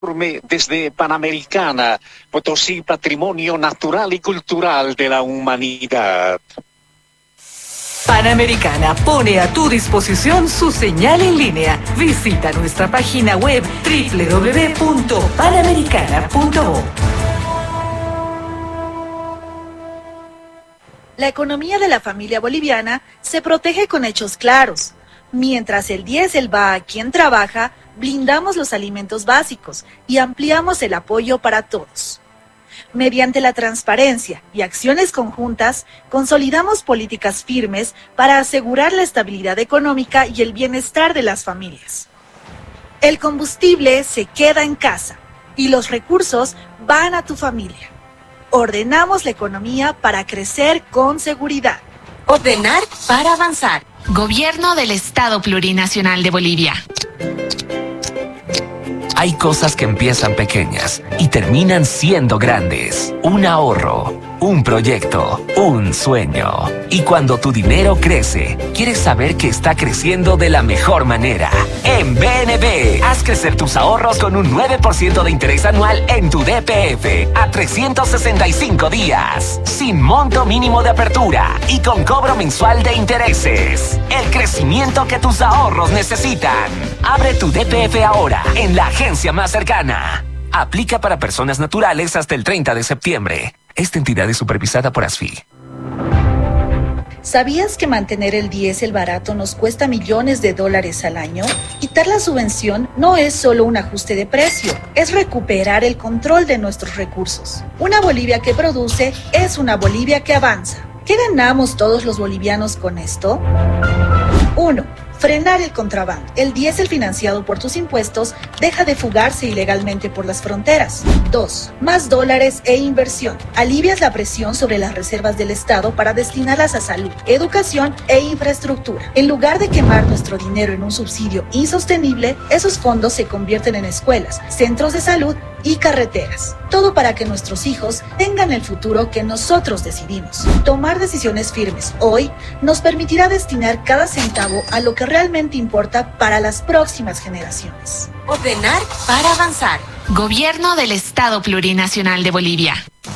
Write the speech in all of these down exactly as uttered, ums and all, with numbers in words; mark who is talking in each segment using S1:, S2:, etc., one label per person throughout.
S1: Desde Panamericana, Potosí, patrimonio natural y cultural de la humanidad.
S2: Panamericana pone a tu disposición su señal en línea. Visita nuestra página web doble u doble u doble u punto panamericana punto bo.
S3: La economía de la familia boliviana se protege con hechos claros. Mientras el diésel va a quien trabaja, blindamos los alimentos básicos y ampliamos el apoyo para todos. Mediante la transparencia y acciones conjuntas, consolidamos políticas firmes para asegurar la estabilidad económica y el bienestar de las familias. El combustible se queda en casa y los recursos van a tu familia. Ordenamos la economía para crecer con seguridad.
S4: Ordenar para avanzar. Gobierno del Estado Plurinacional de Bolivia.
S5: Hay cosas que empiezan pequeñas y terminan siendo grandes. Un ahorro, un proyecto, un sueño. Y cuando tu dinero crece, quieres saber que está creciendo de la mejor manera. En B N B, haz crecer tus ahorros con un nueve por ciento de interés anual en tu D P F a trescientos sesenta y cinco días, sin monto mínimo de apertura y con cobro mensual de intereses. El crecimiento que tus ahorros necesitan. Abre tu D P F ahora en la agencia más cercana. Aplica para personas naturales hasta el treinta de septiembre. Esta entidad es supervisada por ASFI.
S3: ¿Sabías que mantener el diésel barato nos cuesta millones de dólares al año? Quitar la subvención no es solo un ajuste de precio, es recuperar el control de nuestros recursos. Una Bolivia que produce es una Bolivia que avanza. ¿Qué ganamos todos los bolivianos con esto? uno. Frenar el contrabando. El diésel financiado por tus impuestos deja de fugarse ilegalmente por las fronteras. dos. Más dólares e inversión. Alivias la presión sobre las reservas del Estado para destinarlas a salud, educación e infraestructura. En lugar de quemar nuestro dinero en un subsidio insostenible, esos fondos se convierten en escuelas, centros de salud y carreteras. Todo para que nuestros hijos tengan el futuro que nosotros decidimos. Tomar decisiones firmes hoy nos permitirá destinar cada centavo a lo que realmente importa para las próximas generaciones.
S4: Ordenar para avanzar. Gobierno del Estado Plurinacional de Bolivia.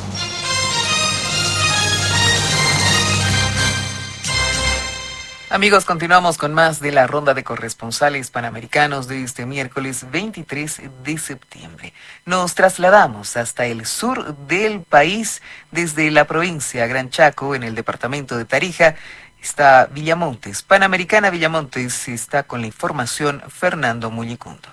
S6: Amigos, continuamos con más de la ronda de corresponsales panamericanos de este miércoles veintitrés de septiembre. Nos trasladamos hasta el sur del país, desde la provincia Gran Chaco, en el departamento de Tarija. Está Villamontes, Panamericana Villamontes, está con la información Fernando Mullicundo.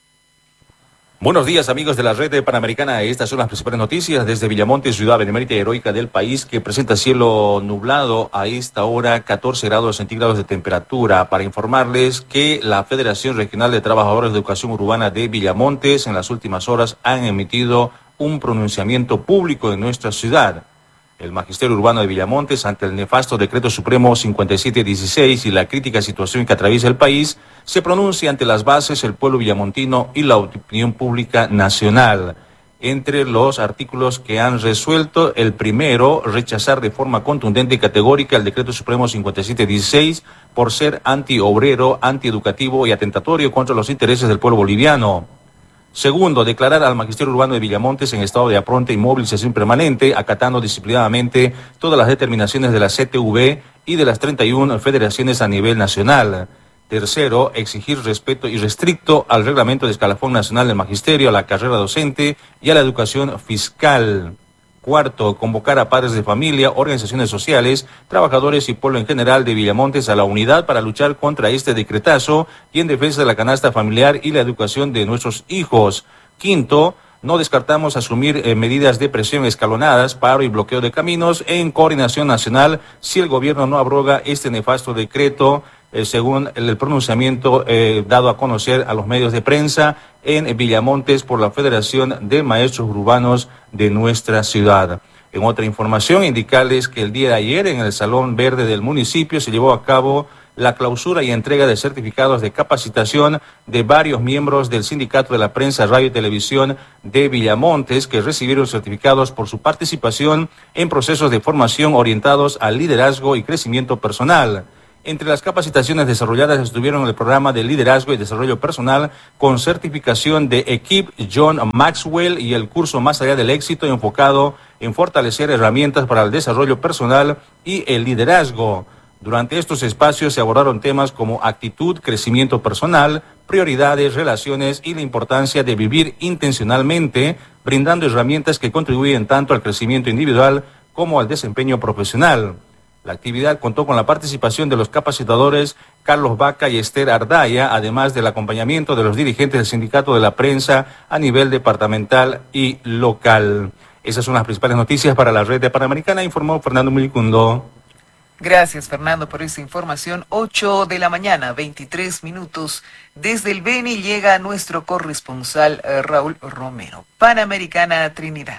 S7: Buenos días, amigos de la red de Panamericana. Estas son las principales noticias desde Villamontes, ciudad benemérita y heroica del país, que presenta cielo nublado a esta hora, catorce grados centígrados de temperatura. Para informarles que la Federación Regional de Trabajadores de Educación Urbana de Villamontes en las últimas horas han emitido un pronunciamiento público en nuestra ciudad. El Magisterio Urbano de Villamontes, ante el nefasto Decreto Supremo cincuenta y siete dieciséis y la crítica situación que atraviesa el país, se pronuncia ante las bases, el pueblo villamontino y la opinión pública nacional. Entre los artículos que han resuelto, el primero, rechazar de forma contundente y categórica el Decreto Supremo cincuenta y siete dieciséis por ser antiobrero, antieducativo y atentatorio contra los intereses del pueblo boliviano. Segundo, declarar al Magisterio Urbano de Villamontes en estado de apronte y movilización permanente, acatando disciplinadamente todas las determinaciones de la C T V y de las treinta y una federaciones a nivel nacional. Tercero, exigir respeto irrestricto al reglamento de escalafón nacional del Magisterio, a la carrera docente y a la educación fiscal. Cuarto, convocar a padres de familia, organizaciones sociales, trabajadores y pueblo en general de Villamontes a la unidad para luchar contra este decretazo y en defensa de la canasta familiar y la educación de nuestros hijos. Quinto, no descartamos asumir eh, medidas de presión escalonadas, paro y bloqueo de caminos en coordinación nacional si el gobierno no abroga este nefasto decreto, eh, según el, el pronunciamiento eh, dado a conocer a los medios de prensa en Villamontes por la Federación de Maestros Urbanos de nuestra ciudad. En otra información, indicarles que el día de ayer en el Salón Verde del municipio se llevó a cabo la clausura y entrega de certificados de capacitación de varios miembros del Sindicato de la Prensa, Radio y Televisión de Villamontes, que recibieron certificados por su participación en procesos de formación orientados al liderazgo y crecimiento personal. Entre las capacitaciones desarrolladas estuvieron el programa de liderazgo y desarrollo personal con certificación de Equip John Maxwell y el curso Más allá del éxito enfocado en fortalecer herramientas para el desarrollo personal y el liderazgo. Durante estos espacios se abordaron temas como actitud, crecimiento personal, prioridades, relaciones y la importancia de vivir intencionalmente, brindando herramientas que contribuyen tanto al crecimiento individual como al desempeño profesional. La actividad contó con la participación de los capacitadores Carlos Vaca y Esther Ardaya, además del acompañamiento de los dirigentes del Sindicato de la Prensa a nivel departamental y local. Esas son las principales noticias para la red de Panamericana, informó Fernando Milicundo.
S6: Gracias, Fernando, por esta información. ocho de la mañana, veintitrés minutos. Desde el Beni llega nuestro corresponsal eh, Raúl Romero. Panamericana Trinidad.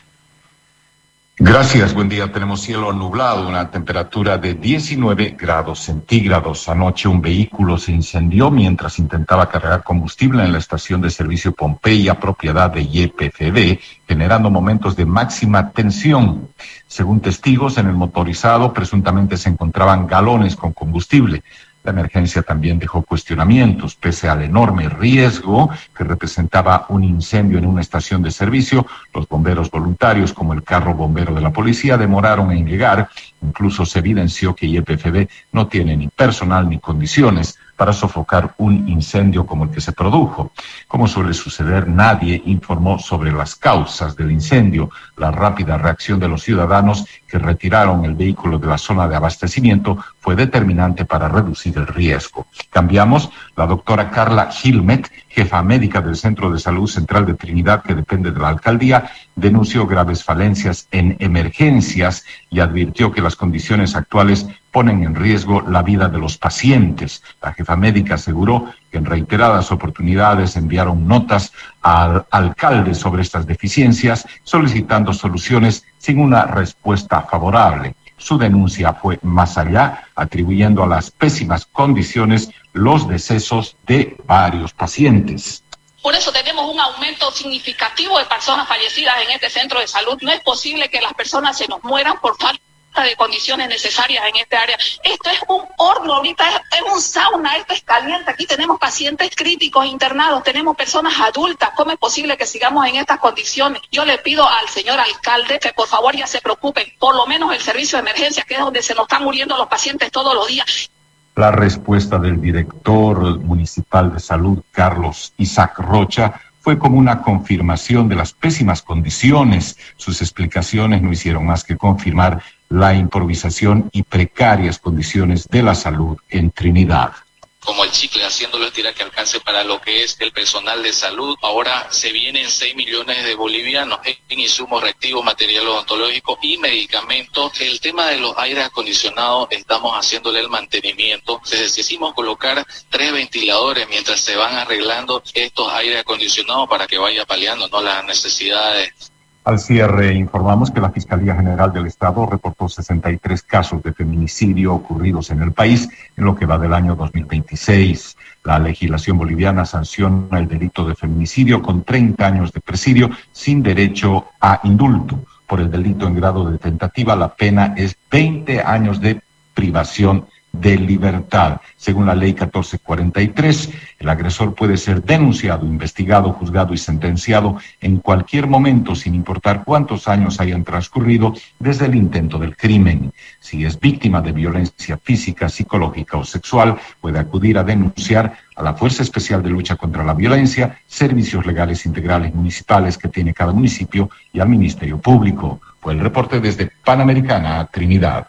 S8: Gracias, buen día. Tenemos cielo nublado, una temperatura de diecinueve grados centígrados. Anoche un vehículo se incendió mientras intentaba cargar combustible en la estación de servicio Pompeya, propiedad de Y P F B, generando momentos de máxima tensión. Según testigos, en el motorizado presuntamente se encontraban galones con combustible. La emergencia también dejó cuestionamientos, pese al enorme riesgo que representaba un incendio en una estación de servicio. Los bomberos voluntarios, como el carro bombero de la policía, demoraron en llegar. Incluso se evidenció que Y P F B no tiene ni personal ni condiciones para sofocar un incendio como el que se produjo. Como suele suceder, nadie informó sobre las causas del incendio. La rápida reacción de los ciudadanos que retiraron el vehículo de la zona de abastecimiento fue determinante para reducir el riesgo. Cambiamos. La doctora Carla Gilmet, jefa médica del Centro de Salud Central de Trinidad, que depende de la alcaldía, denunció graves falencias en emergencias y advirtió que las condiciones actuales ponen en riesgo la vida de los pacientes. La jefa médica aseguró que en reiteradas oportunidades enviaron notas al alcalde sobre estas deficiencias, solicitando soluciones sin una respuesta favorable. Su denuncia fue más allá, atribuyendo a las pésimas condiciones los decesos de varios pacientes.
S9: Por eso tenemos un aumento significativo de personas fallecidas en este centro de salud. No es posible que las personas se nos mueran por falta de condiciones necesarias en este área. Esto es un horno, ahorita es, es un sauna, esto es caliente. Aquí tenemos pacientes críticos internados, tenemos personas adultas. ¿Cómo es posible que sigamos en estas condiciones? Yo le pido al señor alcalde que por favor ya se preocupe, por lo menos el servicio de emergencia, que es donde se nos están muriendo los pacientes todos los días.
S8: La respuesta del director municipal de salud, Carlos Isaac Rocha, fue como una confirmación de las pésimas condiciones. Sus explicaciones no hicieron más que confirmar la improvisación y precarias condiciones de la salud en Trinidad.
S10: Como el chicle, haciéndolo estirar que alcance para lo que es el personal de salud. Ahora se vienen seis millones de bolivianos en insumos reactivos, material odontológico y medicamentos. El tema de los aires acondicionados, estamos haciéndole el mantenimiento. Decidimos colocar tres ventiladores mientras se van arreglando estos aires acondicionados para que vaya paliando, ¿no?, las necesidades.
S8: Al cierre, informamos que la Fiscalía General del Estado reportó sesenta y tres casos de feminicidio ocurridos en el país en lo que va del año dos mil veintiséis. La legislación boliviana sanciona el delito de feminicidio con treinta años de presidio sin derecho a indulto. Por el delito en grado de tentativa, la pena es veinte años de privación de libertad. Según la ley catorce cuarenta y tres, el agresor puede ser denunciado, investigado, juzgado y sentenciado en cualquier momento, sin importar cuántos años hayan transcurrido desde el intento del crimen. Si es víctima de violencia física, psicológica o sexual, puede acudir a denunciar a la Fuerza Especial de Lucha contra la Violencia, servicios legales integrales municipales que tiene cada municipio y al Ministerio Público. Fue el reporte desde Panamericana, Trinidad.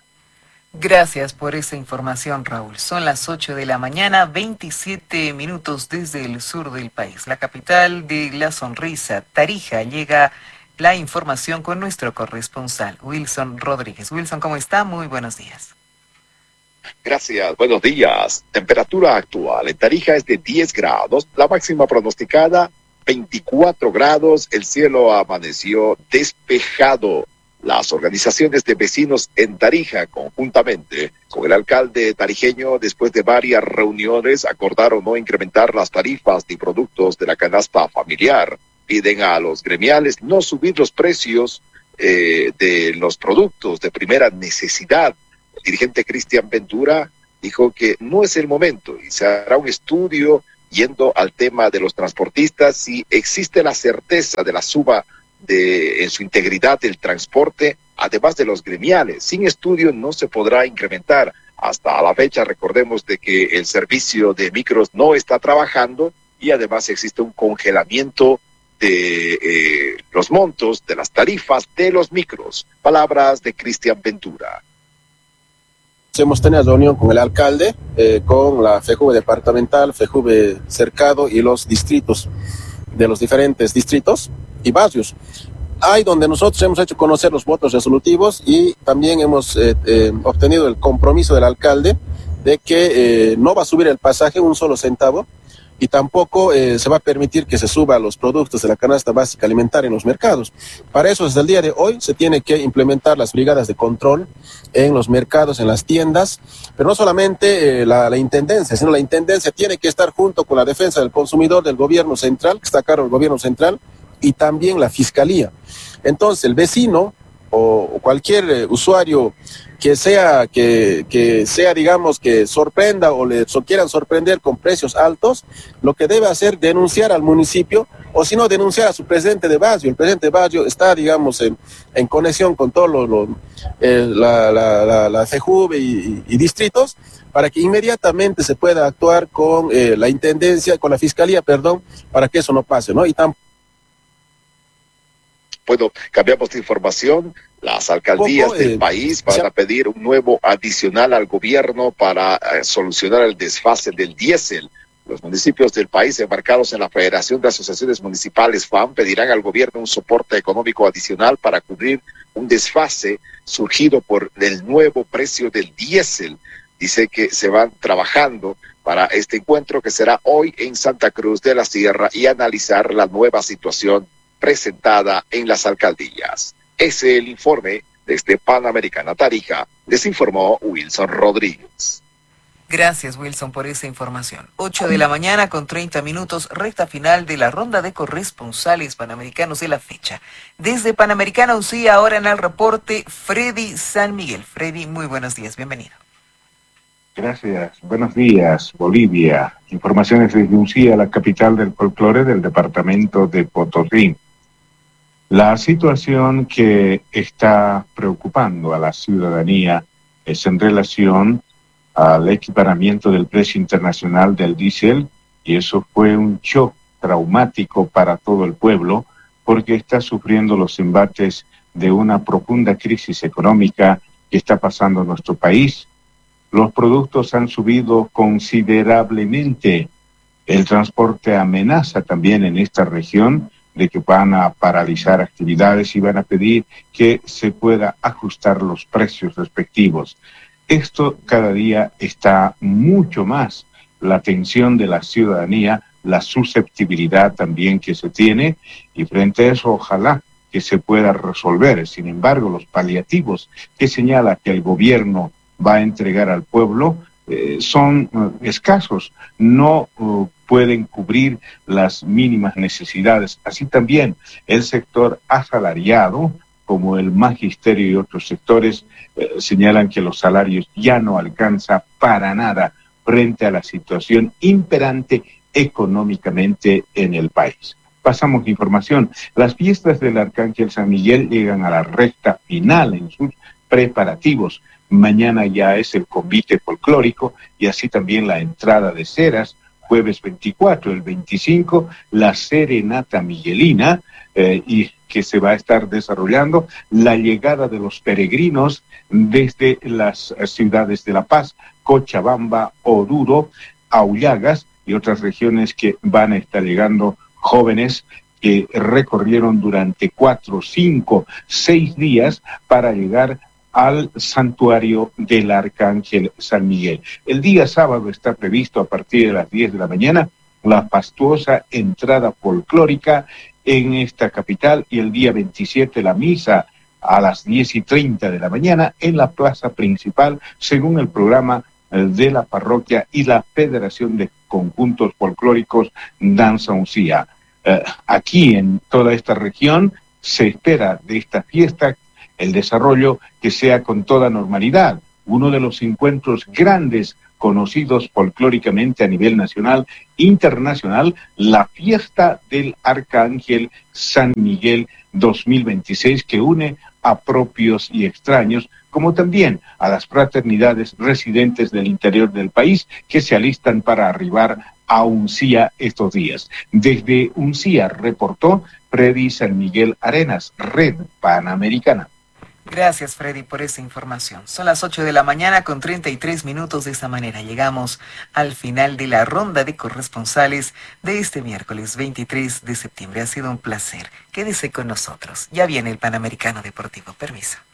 S6: Gracias por esa información, Raúl. Son las ocho de la mañana, veintisiete minutos desde el sur del país. La capital de la sonrisa, Tarija, llega la información con nuestro corresponsal, Wilson Rodríguez. Wilson, ¿cómo está? Muy buenos días.
S11: Gracias, buenos días. Temperatura actual en Tarija es de diez grados, la máxima pronosticada veinticuatro grados, el cielo amaneció despejado. Las organizaciones de vecinos en Tarija, conjuntamente con el alcalde tarijeño, después de varias reuniones, acordaron no incrementar las tarifas ni productos de la canasta familiar. Piden a los gremiales no subir los precios eh, de los productos de primera necesidad. El dirigente Cristian Ventura dijo que no es el momento y se hará un estudio yendo al tema de los transportistas si existe la certeza de la suba de, en su integridad del transporte, además de los gremiales. Sin estudio no se podrá incrementar. Hasta la fecha, recordemos de que el servicio de micros no está trabajando y además existe un congelamiento de eh, los montos de las tarifas de los micros. Palabras de Cristian Ventura.
S12: Hemos tenido reunión con el alcalde, eh, con la FEJUVE departamental, FEJUVE cercado y los distritos de los diferentes distritos y barrios. Hay donde nosotros hemos hecho conocer los votos resolutivos y también hemos eh, eh, obtenido el compromiso del alcalde de que eh, no va a subir el pasaje un solo centavo y tampoco eh, se va a permitir que se suba los productos de la canasta básica alimentaria en los mercados. Para eso, desde el día de hoy, se tiene que implementar las brigadas de control en los mercados, en las tiendas, pero no solamente eh, la, la intendencia, sino la intendencia tiene que estar junto con la defensa del consumidor del gobierno central, que está a cargo del gobierno central, y también la fiscalía. Entonces, el vecino o, o cualquier eh, usuario que sea, que, que sea, digamos, que sorprenda o le so, quieran sorprender con precios altos, lo que debe hacer es denunciar al municipio, o si no, denunciar a su presidente de barrio. El presidente de barrio está, digamos, en, en conexión con todos los, los eh, la, la, la, la FEJUVE y, y, y distritos, para que inmediatamente se pueda actuar con eh, la intendencia, con la fiscalía, perdón, para que eso no pase, ¿no? Y tampoco.
S11: Bueno, cambiamos de información. Las alcaldías
S12: Poco,
S11: del
S12: eh,
S11: país van a pedir un nuevo adicional al gobierno para eh, solucionar el desfase del diésel. Los municipios del país embarcados en la Federación de Asociaciones Municipales F A M pedirán al gobierno un soporte económico adicional para cubrir un desfase surgido por el nuevo precio del diésel. Dice que se van trabajando para este encuentro que será hoy en Santa Cruz de la Sierra y analizar la nueva situación presentada en las alcaldías. Ese es el informe desde Panamericana Tarija. Les informó Wilson Rodríguez.
S6: Gracias, Wilson, por esa información. ocho de la mañana con treinta minutos, recta final de la ronda de corresponsales panamericanos de la fecha. Desde Panamericana U C I, ahora en el reporte, Freddy San Miguel. Freddy, muy buenos días, bienvenido.
S13: Gracias, buenos días, Bolivia. Informaciones desde U C I, la capital del folclore del departamento de Potosí. La situación que está preocupando a la ciudadanía es en relación al equiparamiento del precio internacional del diésel, y eso fue un shock traumático para todo el pueblo, porque está sufriendo los embates de una profunda crisis económica que está pasando en nuestro país. Los productos han subido considerablemente. El transporte amenaza también en esta región de que van a paralizar actividades y van a pedir que se pueda ajustar los precios respectivos. Esto cada día está mucho más la atención de la ciudadanía, la susceptibilidad también que se tiene, y frente a eso ojalá que se pueda resolver. Sin embargo, los paliativos que señala que el gobierno va a entregar al pueblo eh, son uh, escasos, no uh, pueden cubrir las mínimas necesidades. Así también el sector asalariado, como el magisterio y otros sectores, eh, señalan que los salarios ya no alcanzan para nada frente a la situación imperante económicamente en el país. Pasamos información. Las fiestas del Arcángel San Miguel llegan a la recta final en sus preparativos. Mañana ya es el convite folclórico y así también la entrada de ceras. Jueves veinticuatro, el veinticinco, la serenata miguelina, eh, y que se va a estar desarrollando, la llegada de los peregrinos desde las ciudades de La Paz, Cochabamba, Oruro, Aullagas y otras regiones que van a estar llegando jóvenes que recorrieron durante cuatro, cinco, seis días para llegar al santuario del Arcángel San Miguel. El día sábado está previsto a partir de las diez de la mañana la fastuosa entrada folclórica en esta capital, y el día veintisiete la misa a las diez y treinta de la mañana en la plaza principal, según el programa de la parroquia y la Federación de Conjuntos Folclóricos Danza Uncía. Eh, aquí en toda esta región se espera de esta fiesta el desarrollo que sea con toda normalidad. Uno de los encuentros grandes conocidos folclóricamente a nivel nacional, internacional, la fiesta del Arcángel San Miguel dos mil veintiséis, que une a propios y extraños, como también a las fraternidades residentes del interior del país que se alistan para arribar a Uncía estos días. Desde Uncía reportó Freddy San Miguel Arenas, Red Panamericana.
S6: Gracias, Freddy, por esa información. Son las ocho de la mañana con treinta y tres minutos. De esta manera llegamos al final de la ronda de corresponsales de este miércoles veintitrés de septiembre. Ha sido un placer. Quédese con nosotros. Ya viene el Panamericano Deportivo. Permiso.